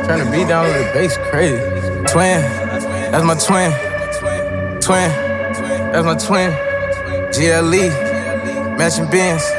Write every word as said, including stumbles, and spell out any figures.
Turn the beat down with the bass, crazy. Twin, that's my twin. Twin, that's my twin. G L E, matching Benz.